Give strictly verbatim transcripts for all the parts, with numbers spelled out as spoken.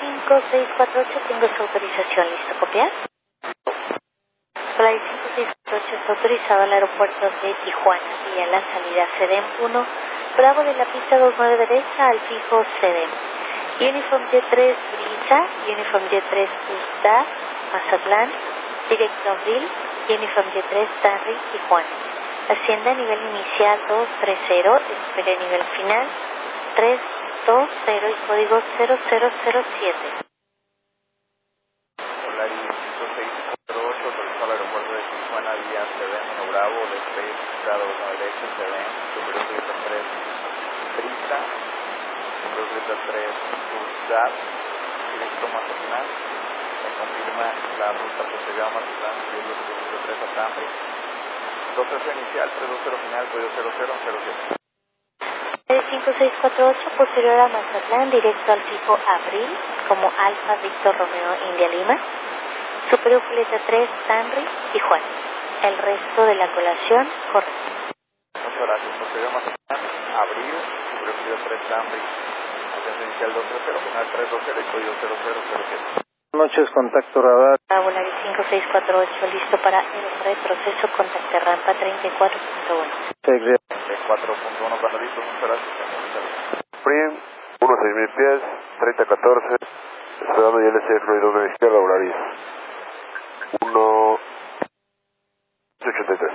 cinco seis cuatro ocho, tengo su autorización. ¿Listo? ¿Copiar? Volaris cinco seis cuatro ocho es autorizado al aeropuerto de Tijuana y a la salida C D E M uno, Bravo de la pista dos nueve derecha al fijo C D E M. Uniform Y tres Brisa, Uniform Y tres Ustad, Mazatlán, directo a Abril, Uniform Y tres Tanry, Tijuana. Ascienda a nivel inicial dos tres cero, despegue a nivel final tres dos cero y código cero cero cero siete. Volaris cinco seis cuatro ocho, autorizado al aeropuerto de Tijuana vía C D E M uno Bravo, despegue grado uno derecho, C D E M, superior delta tres Brisa, superior delta tres Ustad, directo Mazatlán. Me confirma la ruta posterior a Mazatlán, subiendo superior tres a Tanry. dos tres inicial, tres dos cero final, código cero cero cero siete. cinco seis cuatro ocho, posterior a Mazatlán, directo al fijo Abril, como Alfa Víctor Romeo India Lima, superior Julieta tres, Tanry, Tijuana. El resto de la colación, correcto. Muchas gracias. Posterior a Mazatlán, Abril, superior Julieta tres, Tanry, ascenso inicial dos tres cero, final tres dos cero y código cero cero cero siete. Buenas noches, contacto radar. Volaris cinco seis cuatro ocho, listo para el retroceso, contacte rampa treinta y cuatro punto uno. treinta y cuatro punto uno, cuando listo, muchas gracias. Prim, uno seis mil pies, treinta catorce, esperando y L C Florida dos de la izquierda, Volaris uno ochenta y tres.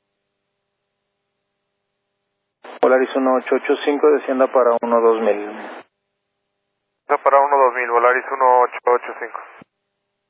Volaris uno ocho ocho cinco, descienda para uno dos mil. Para uno dos mil, Volaris uno ocho ocho cinco.